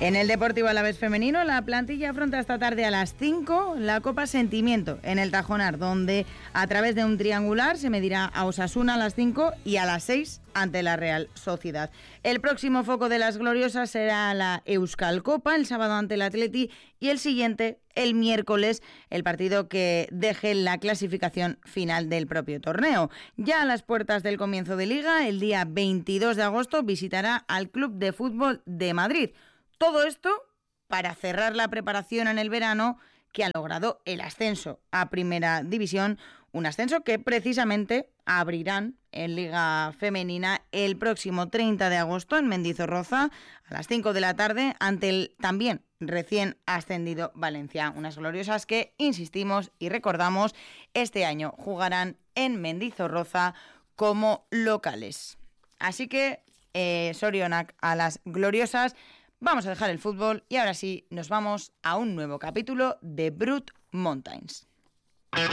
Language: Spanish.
En el Deportivo Alavés femenino, la plantilla afronta esta tarde a las 5 la Copa Sentimiento en el Tajonar, donde a través de un triangular se medirá a Osasuna a las 5 y a las 6 ante la Real Sociedad. El próximo foco de las gloriosas será la Euskal Copa, el sábado ante el Atleti, y el siguiente, el miércoles, el partido que deje la clasificación final del propio torneo. Ya a las puertas del comienzo de Liga, el día 22 de agosto visitará al Club de Fútbol de Madrid. Todo esto para cerrar la preparación en el verano, que ha logrado el ascenso a Primera División, un ascenso que precisamente abrirán en Liga Femenina el próximo 30 de agosto en Mendizorroza a las 5 de la tarde ante el también recién ascendido Valencia. Unas gloriosas que, insistimos y recordamos, este año jugarán en Mendizorroza como locales. Así que, sorionak a las gloriosas. Vamos a dejar el fútbol y ahora sí nos vamos a un nuevo capítulo de Brut Mountains.